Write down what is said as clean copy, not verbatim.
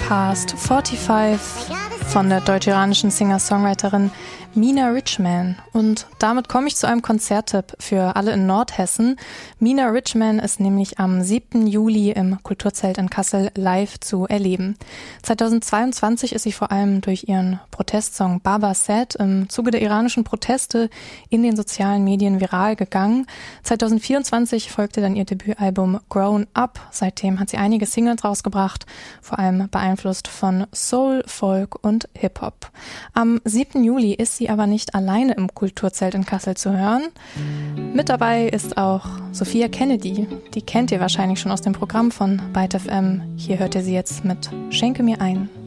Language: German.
Podcast 45 von der deutsch-iranischen Singer-Songwriterin Mina Richman. Und damit komme ich zu einem Konzerttipp für alle in Nordhessen. Mina Richman ist nämlich am 7. Juli im Kulturzelt in Kassel live zu erleben. 2022 ist sie vor allem durch ihren Protestsong Baba Said im Zuge der iranischen Proteste in den sozialen Medien viral gegangen. 2024 folgte dann ihr Debütalbum Grown Up. Seitdem hat sie einige Singles rausgebracht, vor allem beeinflusst von Soul, Folk und Hip-Hop. Am 7. Juli ist sie aber nicht alleine im Kulturzelt in Kassel zu hören. Mit dabei ist auch Sophia Kennedy. Die kennt ihr wahrscheinlich schon aus dem Programm von Byte FM. Hier hört ihr sie jetzt mit Schenke mir ein.